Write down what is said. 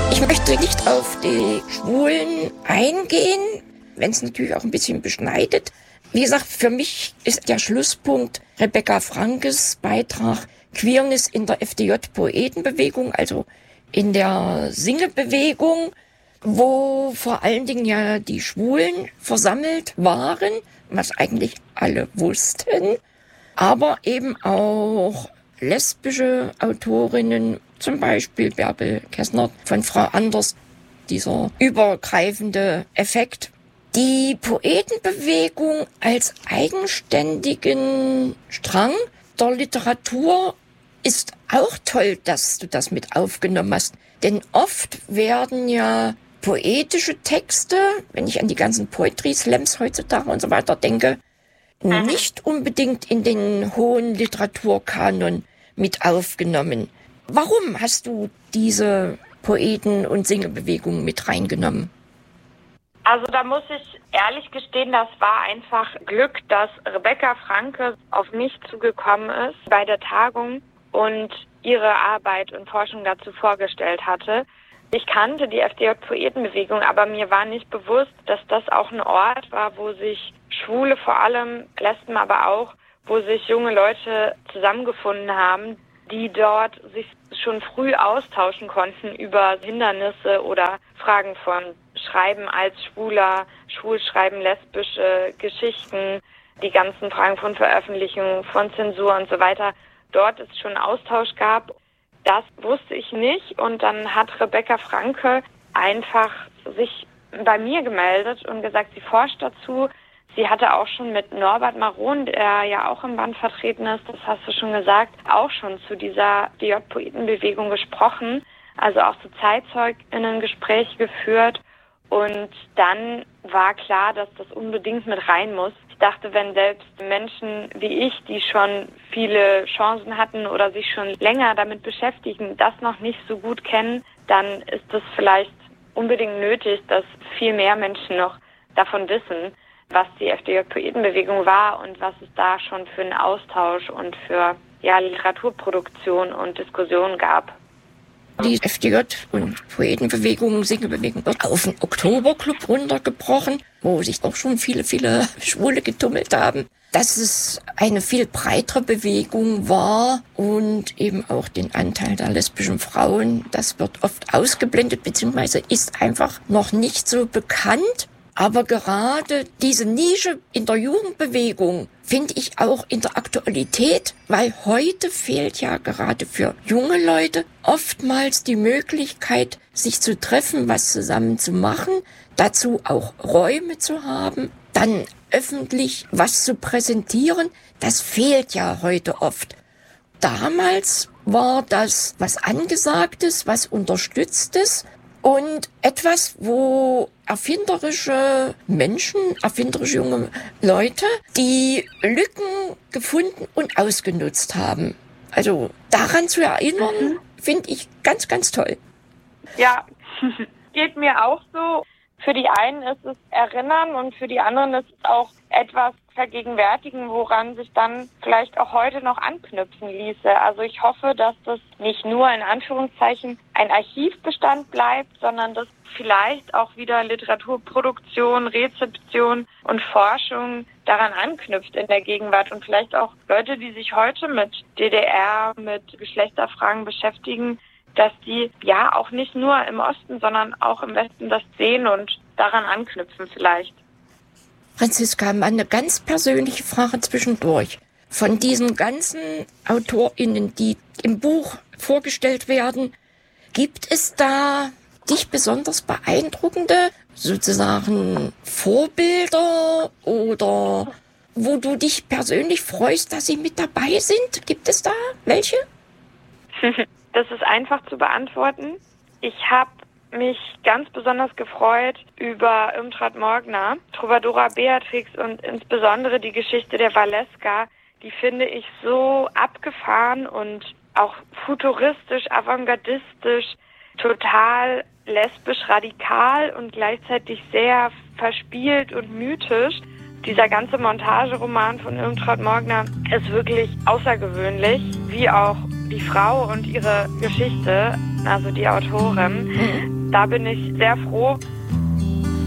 Ich möchte nicht auf die Schwulen eingehen, wenn es natürlich auch ein bisschen beschneidet. Wie gesagt, für mich ist der Schlusspunkt Rebecca Frankes Beitrag Queerness in der FDJ-Poetenbewegung, also in der Singebewegung, wo vor allen Dingen ja die Schwulen versammelt waren, was eigentlich alle wussten, aber eben auch lesbische Autorinnen, zum Beispiel Bärbel Kessner von Frau Anders, dieser übergreifende Effekt. Die Poetenbewegung als eigenständigen Strang der Literatur ist auch toll, dass du das mit aufgenommen hast. Denn oft werden ja poetische Texte, wenn ich an die ganzen Poetry Slams heutzutage und so weiter denke, nicht unbedingt in den hohen Literaturkanon mit aufgenommen. Warum hast du diese Poeten- und Singebewegung mit reingenommen? Also da muss ich ehrlich gestehen, das war einfach Glück, dass Rebecca Franke auf mich zugekommen ist bei der Tagung und ihre Arbeit und Forschung dazu vorgestellt hatte. Ich kannte die FDJ-Poetenbewegung, aber mir war nicht bewusst, dass das auch ein Ort war, wo sich Schwule vor allem, Lesben aber auch, wo sich junge Leute zusammengefunden haben, die dort sich schon früh austauschen konnten über Hindernisse oder Fragen von Schreiben als Schwuler, Schwulschreiben, lesbische Geschichten, die ganzen Fragen von Veröffentlichung, von Zensur und so weiter. Dort es schon Austausch gab, das wusste ich nicht. Und dann hat Rebecca Franke einfach sich bei mir gemeldet und gesagt, sie forscht dazu. Sie hatte auch schon mit Norbert Maron, der ja auch im Band vertreten ist, das hast du schon gesagt, auch schon zu dieser FDJ-Poetenbewegung gesprochen, also auch zu ZeitzeugInnen Gespräche geführt. Und dann war klar, dass das unbedingt mit rein muss. Ich dachte, wenn selbst Menschen wie ich, die schon viele Chancen hatten oder sich schon länger damit beschäftigen, das noch nicht so gut kennen, dann ist es vielleicht unbedingt nötig, dass viel mehr Menschen noch davon wissen, was die FDJ-Poetenbewegung war und was es da schon für einen Austausch und für Literaturproduktion und Diskussion gab. Die FDJ- und Poetenbewegung, Singebewegung wird auf den Oktoberclub runtergebrochen, wo sich auch schon viele Schwule getummelt haben. Dass es eine viel breitere Bewegung war und eben auch den Anteil der lesbischen Frauen, das wird oft ausgeblendet, beziehungsweise ist einfach noch nicht so bekannt. Aber gerade diese Nische in der Jugendbewegung finde ich auch in der Aktualität, weil heute fehlt ja gerade für junge Leute oftmals die Möglichkeit, sich zu treffen, was zusammen zu machen, dazu auch Räume zu haben, dann öffentlich was zu präsentieren. Das fehlt ja heute oft. Damals war das was Angesagtes, was Unterstütztes und etwas, wo erfinderische Menschen, erfinderische junge Leute, die Lücken gefunden und ausgenutzt haben. Also daran zu erinnern, finde ich ganz, ganz toll. Ja, geht mir auch so. Für die einen ist es Erinnern und für die anderen ist es auch etwas vergegenwärtigen, woran sich dann vielleicht auch heute noch anknüpfen ließe. Also ich hoffe, dass das nicht nur in Anführungszeichen ein Archivbestand bleibt, sondern dass vielleicht auch wieder Literaturproduktion, Rezeption und Forschung daran anknüpft in der Gegenwart und vielleicht auch Leute, die sich heute mit DDR, mit Geschlechterfragen beschäftigen, dass die ja auch nicht nur im Osten, sondern auch im Westen das sehen und daran anknüpfen vielleicht. Franziska, mal eine ganz persönliche Frage zwischendurch. Von diesen ganzen AutorInnen, die im Buch vorgestellt werden, gibt es da dich besonders beeindruckende, sozusagen Vorbilder oder wo du dich persönlich freust, dass sie mit dabei sind? Gibt es da welche? Das ist einfach zu beantworten. Ich habe mich ganz besonders gefreut über Irmtraud Morgner, Trovadora Beatrix und insbesondere die Geschichte der Valeska. Die finde ich so abgefahren und auch futuristisch, avantgardistisch, total lesbisch radikal und gleichzeitig sehr verspielt und mythisch. Dieser ganze Montageroman von Irmtraud Morgner ist wirklich außergewöhnlich, wie auch die Frau und ihre Geschichte, also die Autorin. Da bin ich sehr froh,